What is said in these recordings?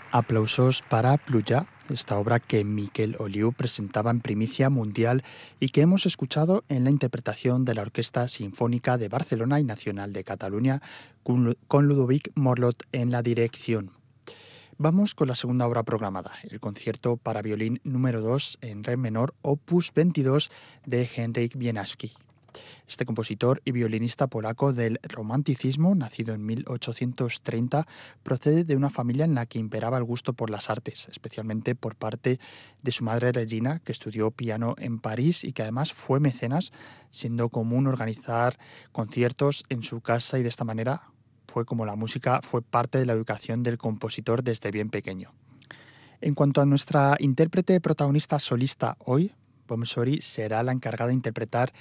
Aplausos para Pluja, esta obra que Miquel Oliu presentaba en primicia mundial y que hemos escuchado en la interpretación de la Orquesta Sinfónica de Barcelona y Nacional de Cataluña con Ludovic Morlot en la dirección. Vamos con la segunda obra programada, el concierto para violín número 2 en re menor, opus 22 de Henryk Wieniawski. Este compositor y violinista polaco del romanticismo, nacido en 1830, procede de una familia en la que imperaba el gusto por las artes, especialmente por parte de su madre Regina, que estudió piano en París y que además fue mecenas, siendo común organizar conciertos en su casa, y de esta manera fue como la música fue parte de la educación del compositor desde bien pequeño. En cuanto a nuestra intérprete protagonista solista hoy, Bomsori será la encargada de interpretar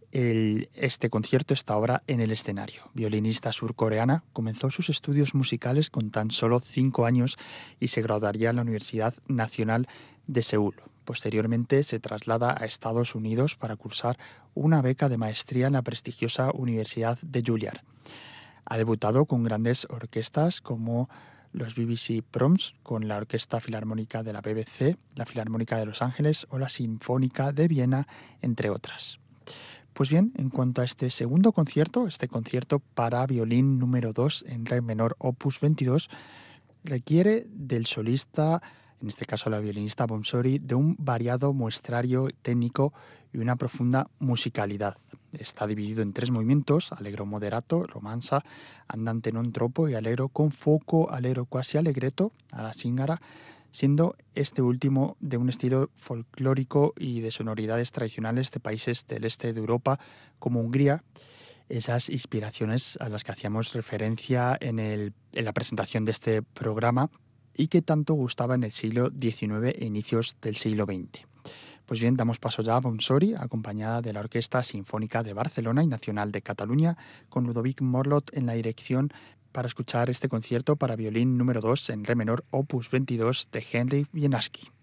este concierto, esta obra, en el escenario. Violinista surcoreana, comenzó sus estudios musicales con tan solo 5 años y se graduaría en la Universidad Nacional de Seúl. Posteriormente se traslada a Estados Unidos para cursar una beca de maestría en la prestigiosa Universidad de Juilliard. Ha debutado con grandes orquestas como los BBC Proms, con la Orquesta Filarmónica de la BBC, la Filarmónica de Los Ángeles o la Sinfónica de Viena, entre otras. Pues bien, en cuanto a este segundo concierto, este concierto para violín número 2 en re menor opus 22, requiere del solista, en este caso la violinista Bomsori, de un variado muestrario técnico y una profunda musicalidad. Está dividido en 3 movimientos: allegro moderato, romanza, andante non troppo y allegro con foco, allegro quasi allegretto, alla zingara, siendo este último de un estilo folclórico y de sonoridades tradicionales de países del este de Europa como Hungría, esas inspiraciones a las que hacíamos referencia en la presentación de este programa y que tanto gustaba en el siglo XIX e inicios del siglo XX. Pues bien, damos paso ya a Bomsori, acompañada de la Orquesta Sinfónica de Barcelona y Nacional de Cataluña, con Ludovic Morlot en la dirección, para escuchar este concierto para violín número 2 en re menor, opus 22 de Henryk Wieniawski.